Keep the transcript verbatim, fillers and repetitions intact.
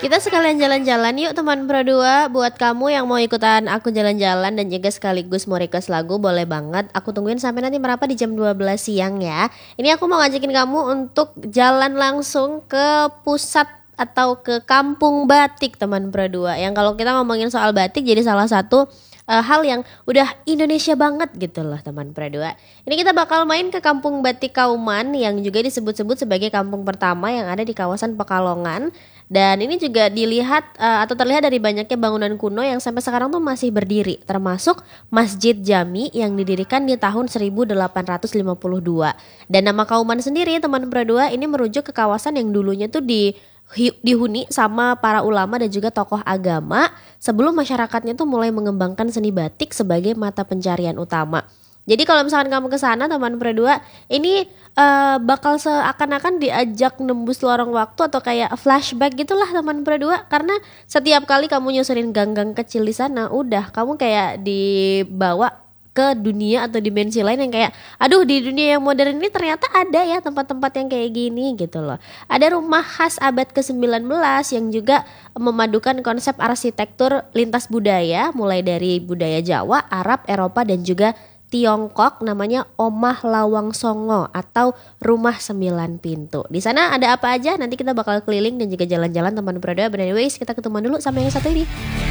Kita sekalian jalan-jalan yuk teman Pro dua. Buat kamu yang mau ikutan aku jalan-jalan dan juga sekaligus mau request lagu, boleh banget. Aku tungguin sampai nanti merapat di jam dua belas siang ya. Ini aku mau ngajakin kamu untuk jalan langsung ke pusat atau ke Kampung Batik teman Pro dua. Yang kalau kita ngomongin soal batik jadi salah satu uh, hal yang udah Indonesia banget gitu loh teman Pro dua. Ini kita bakal main ke Kampung Batik Kauman yang juga disebut-sebut sebagai kampung pertama yang ada di kawasan Pekalongan. Dan ini juga dilihat uh, atau terlihat dari banyaknya bangunan kuno yang sampai sekarang tuh masih berdiri, termasuk Masjid Jami yang didirikan di tahun seribu delapan ratus lima puluh dua. Dan nama Kauman sendiri teman Pro dua ini merujuk ke kawasan yang dulunya tuh di dihuni sama para ulama dan juga tokoh agama sebelum masyarakatnya tuh mulai mengembangkan seni batik sebagai mata pencarian utama. Jadi kalau misalkan kamu ke sana teman Pro dua, ini uh, bakal seakan-akan diajak nembus lorong waktu atau kayak flashback gitulah teman Pro dua, karena setiap kali kamu nyusurin gang-gang kecil di sana, udah kamu kayak dibawa ke dunia atau dimensi lain yang kayak aduh, di dunia yang modern ini ternyata ada ya tempat-tempat yang kayak gini gitu loh. Ada rumah khas abad ke sembilan belas yang juga memadukan konsep arsitektur lintas budaya mulai dari budaya Jawa, Arab, Eropa dan juga Tiongkok, namanya Omah Lawang Songo atau Rumah Sembilan Pintu. Di sana ada apa aja? Nanti kita bakal keliling dan juga jalan-jalan teman Pro dua. But anyways, kita ketemuan dulu sama yang satu ini.